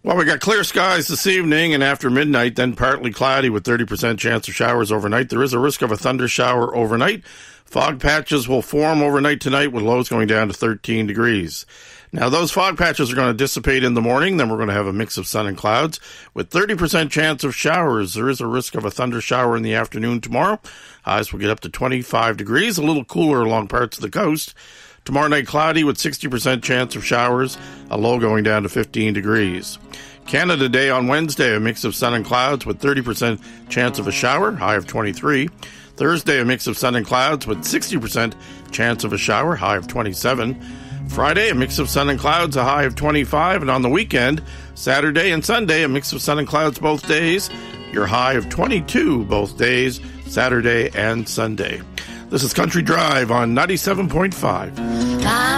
Well, we got clear skies this evening and after midnight, then partly cloudy with 30% chance of showers overnight. There is a risk of a thunder shower overnight. Fog patches will form overnight tonight with lows going down to 13 degrees. Now, those fog patches are going to dissipate in the morning. Then we're going to have a mix of sun and clouds with 30% chance of showers. There is a risk of a thunder shower in the afternoon tomorrow. Highs will get up to 25 degrees, a little cooler along parts of the coast. Tomorrow night, cloudy with 60% chance of showers, a low going down to 15 degrees. Canada Day on Wednesday, a mix of sun and clouds with 30% chance of a shower, high of 23. Thursday, a mix of sun and clouds with 60% chance of a shower, high of 27. Friday, a mix of sun and clouds, a high of 25. And on the weekend, Saturday and Sunday, a mix of sun and clouds both days, your high of 22 both days, Saturday and Sunday. This is Country Drive on 97.5.